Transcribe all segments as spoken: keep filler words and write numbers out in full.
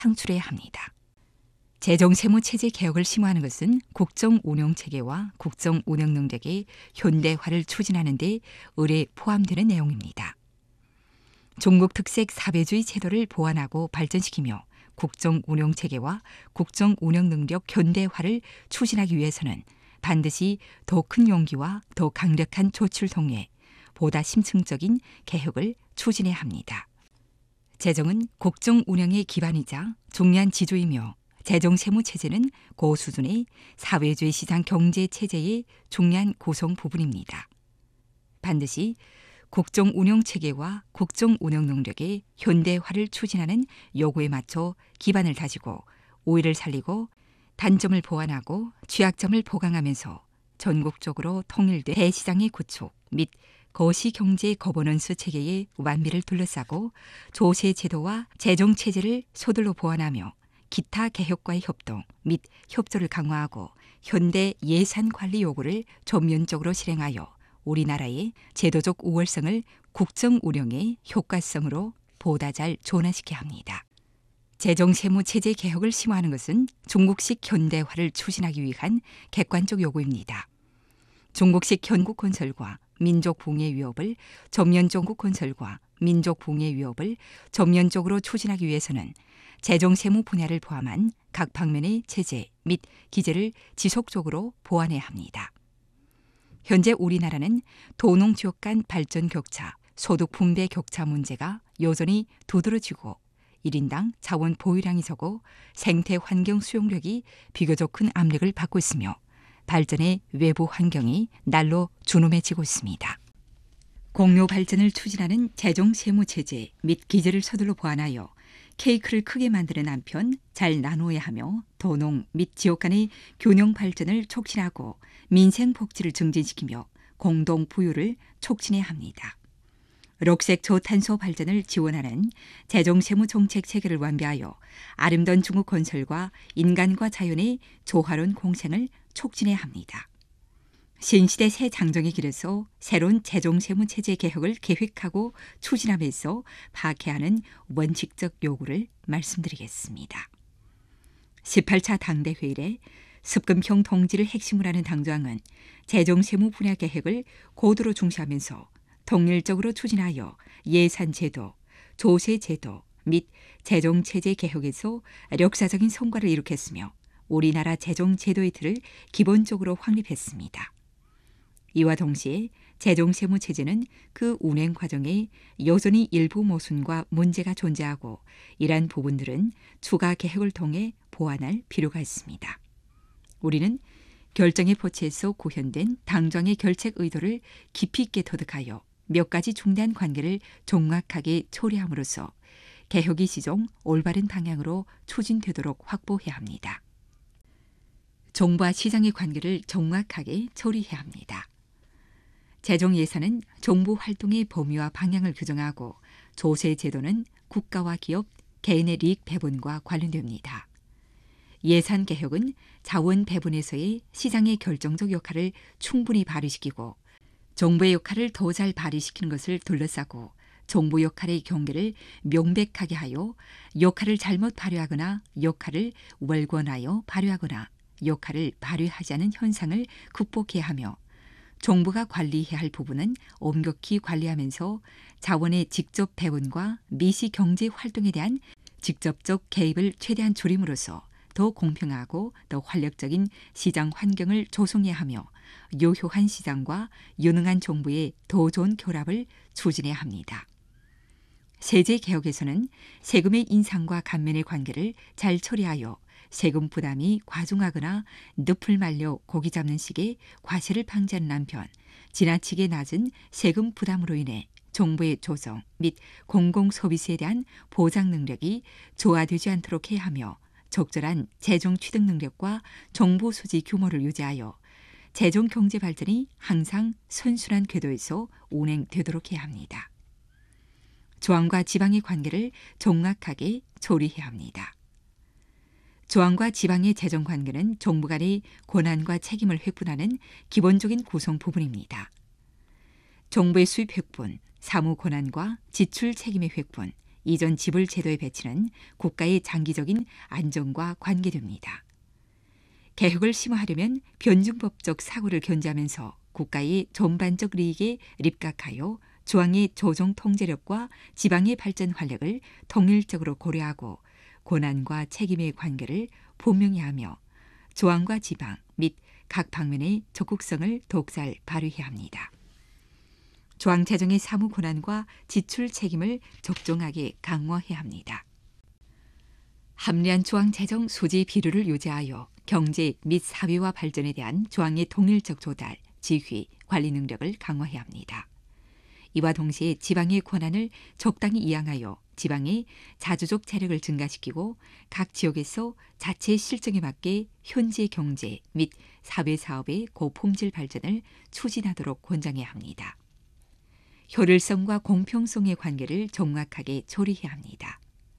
창출해야 합니다. 재정세무체제 개혁을 심화하는 것은 국정운영체계와 국정운영능력의 현대화를 추진하는 데 을에 포함되는 내용입니다. 중국 특색 사배주의 제도를 보완하고 발전시키며 국정운영체계와 국정운영능력 현대화를 추진하기 위해서는 반드시 더 큰 용기와 더 강력한 조치를 통해 보다 심층적인 개혁을 추진해야 합니다. 재정은 국정운영의 기반이자 중요한 지주이며 재정세무체제는 고수준의 사회주의 시장 경제체제의 중요한 구성 부분입니다. 반드시 국정운영체계와 국정운영능력의 현대화를 추진하는 요구에 맞춰 기반을 다지고 우위를 살리고 단점을 보완하고 취약점을 보강하면서 전국적으로 통일된 대시장의 구축 및 거시경제 거버넌스 체계의 완비를 둘러싸고 조세제도와 재정체제를 서둘러 보완하며 기타 개혁과의 협동 및 협조를 강화하고 현대 예산관리 요구를 전면적으로 실행하여 우리나라의 제도적 우월성을 국정운영의 효과성으로 보다 잘 전환시켜야 합니다. 재정세무체제 개혁을 심화하는 것은 중국식 현대화를 추진하기 위한 객관적 요구입니다. 중국식 현국 건설과 민족 붕괴 위협을 전면적국 건설과 민족 붕괴 위협을 전면적으로 추진하기 위해서는 재정세무 분야를 포함한 각 방면의 체제 및 기제를 지속적으로 보완해야 합니다. 현재 우리나라는 도농 지역 간 발전 격차, 소득 분배 격차 문제가 여전히 두드러지고 일 인당 자원 보유량이 적어 생태 환경 수용력이 비교적 큰 압력을 받고 있으며 발전의 외부 환경이 날로 준엄해지고 있습니다. 공유 발전을 추진하는 재정세무체제 및 기제를 서둘러 보완하여 케이크를 크게 만드는 한편 잘 나누어야 하며 도농 및 지역 간의 균형 발전을 촉진하고 민생 복지를 증진시키며 공동 부유를 촉진해야 합니다. 녹색 저탄소 발전을 지원하는 재정세무 정책 체계를 완비하여 아름다운 중국 건설과 인간과 자연의 조화로운 공생을 촉진해야 합니다. 신시대 새 장정의 길에서 새로운 재정세무체제 개혁을 계획하고 추진함에서 파괴하는 원칙적 요구를 말씀드리겠습니다. 십팔 차 당대회의에 습금형 통지를 핵심으로 하는 당정은 재정세무 분야 개혁을 고도로 중시하면서 통일적으로 추진하여 예산제도, 조세제도 및 재정체제 개혁에서 역사적인 성과를 이룩했으며 우리나라 재정제도의 틀을 기본적으로 확립했습니다. 이와 동시에 재정세무체제는 그 운행 과정에 여전히 일부 모순과 문제가 존재하고 이러한 부분들은 추가 개혁을 통해 보완할 필요가 있습니다. 우리는 결정의 포체에서 구현된 당정의 결책 의도를 깊이 있게 터득하여 몇 가지 중대한 관계를 종합하게 처리함으로써 개혁이 시종 올바른 방향으로 추진되도록 확보해야 합니다. 정부와 시장의 관계를 정확하게 처리해야 합니다. 재정 예산은 정부 활동의 범위와 방향을 규정하고 조세 제도는 국가와 기업, 개인의 이익 배분과 관련됩니다. 예산 개혁은 자원 배분에서의 시장의 결정적 역할을 충분히 발휘시키고 정부의 역할을 더 잘 발휘시키는 것을 둘러싸고 정부 역할의 경계를 명백하게 하여 역할을 잘못 발휘하거나 역할을 월권하여 발휘하거나 역할을 발휘하지 않은 현상을 극복해야 하며 정부가 관리해야 할 부분은 엄격히 관리하면서 자원의 직접 배분과 미시 경제 활동에 대한 직접적 개입을 최대한 줄임으로써 더 공평하고 더 활력적인 시장 환경을 조성해야 하며 유효한 시장과 유능한 정부의 더 좋은 결합을 추진해야 합니다. 세제 개혁에서는 세금의 인상과 감면의 관계를 잘 처리하여 세금 부담이 과중하거나 늪을 말려 고기 잡는 식의 과세를 방지하는 한편 지나치게 낮은 세금 부담으로 인해 정부의 조정 및 공공서비스에 대한 보장 능력이 조화되지 않도록 해야 하며 적절한 재정 취득 능력과 정보 소지 규모를 유지하여 재정 경제 발전이 항상 선순환 궤도에서 운행되도록 해야 합니다. 중앙과 지방의 관계를 정확하게 조리해야 합니다. 중앙과 지방의 재정 관계는 정부 간의 권한과 책임을 획분하는 기본적인 구성 부분입니다. 정부의 수입 획분, 사무 권한과 지출 책임의 획분, 이전 지불 제도의 배치는 국가의 장기적인 안정과 관계됩니다. 개혁을 심화하려면 변증법적 사고를 견제하면서 국가의 전반적 이익에 립각하여 중앙의 조정 통제력과 지방의 발전 활력을 통일적으로 고려하고 권한과 책임의 관계를 분명히 하며 중앙과 지방 및 각 방면의 적극성을 독살 발휘해야 합니다. 중앙재정의 사무 권한과 지출 책임을 적정하게 강화해야 합니다. 합리한 중앙재정 소지 비율을 유지하여 경제 및 사회화 발전에 대한 중앙의 통일적 조달, 지휘, 관리 능력을 강화해야 합니다. 이와 동시에 지방의 권한을 적당히 이양하여 지방의 자주적 재력을 증가시키고 각 지역에서 자체 실정에 맞게 현지 경제 및 사회사업의 고품질 발전을 추진하도록 권장해야 합니다. 효율성과 공평성의 관계를 정확하게 조리해야 합니다.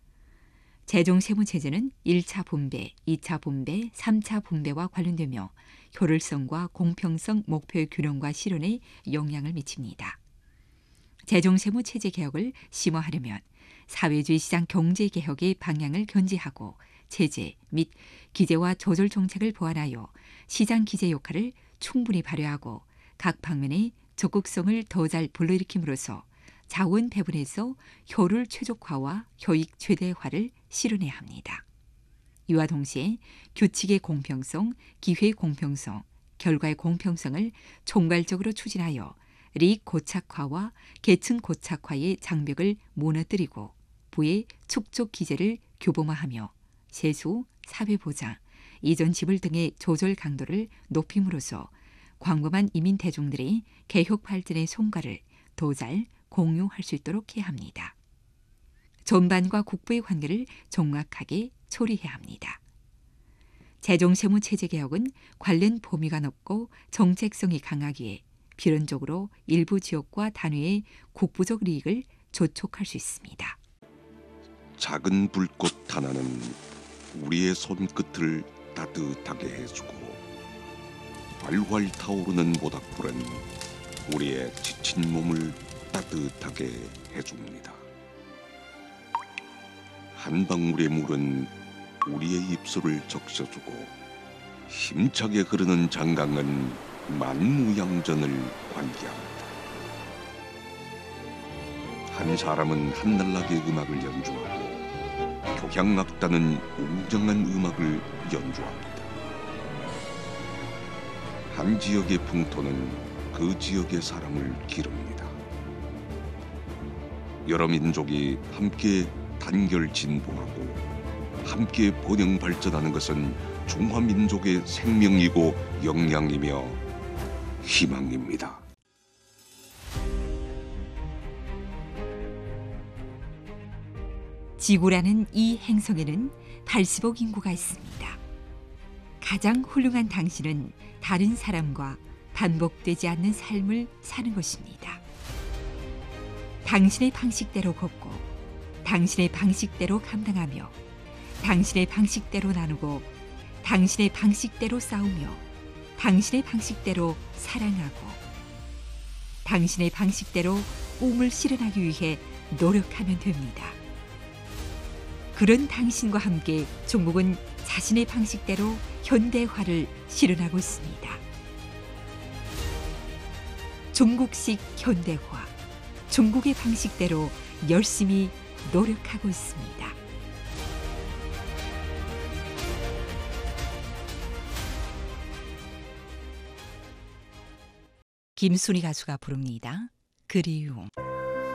재정세무체제는 일 차 분배, 이 차 분배, 삼 차 분배와 관련되며 효율성과 공평성 목표의 균형과 실현에 영향을 미칩니다. 재정세무체제 개혁을 심화하려면 사회주의 시장 경제개혁의 방향을 견지하고 제재 및 기재와 조절 정책을 보완하여 시장 기재 역할을 충분히 발휘하고 각 방면의 적극성을 더 잘 불러일으킴으로써 자원 배분에서 효율 최적화와 효익 최대화를 실현해야 합니다. 이와 동시에 규칙의 공평성, 기회의 공평성, 결과의 공평성을 총괄적으로 추진하여 리익 고착화와 계층 고착화의 장벽을 무너뜨리고 부의 축적 기제를 규범화하며 세수, 사회보장, 이전 지불 등의 조절 강도를 높임으로써 광범한 이민 대중들의 개혁 발전의 성과를 더 잘 공유할 수 있도록 해야 합니다. 전반과 국부의 관계를 정확하게 조리해야 합니다. 재정세무체제 개혁은 관련 범위가 넓고 정책성이 강하기에 필연적으로 일부 지역과 단위의 국부적 이익을 조촉할 수 있습니다. 작은 불꽃 하나는 우리의 손끝을 따뜻하게 해주고 활활 타오르는 모닥불은 우리의 지친 몸을 따뜻하게 해줍니다. 한 방울의 물은 우리의 입술을 적셔주고 힘차게 흐르는 장강은 만무양전을 관계합니다. 한 사람은 한날나게 음악을 연주하고 교향악단은 웅장한 음악을 연주합니다. 한 지역의 풍토는 그 지역의 사람을 기릅니다. 여러 민족이 함께 단결 진보하고 함께 번영 발전하는 것은 중화민족의 생명이고 역량이며 희망입니다. 지구라는 이 행성에는 팔십억 인구가 있습니다. 가장 훌륭한 당신은 다른 사람과 반복되지 않는 삶을 사는 것입니다. 당신의 방식대로 걷고 당신의 방식대로 감당하며 당신의 방식대로 나누고 당신의 방식대로 싸우며 당신의 방식대로 사랑하고 당신의 방식대로 꿈을 실현하기 위해 노력하면 됩니다. 그런 당신과 함께 중국은 자신의 방식대로 현대화를 실현하고 있습니다. 중국식 현대화, 중국의 방식대로 열심히 노력하고 있습니다. 김순희 가수가 부릅니다. 그리움.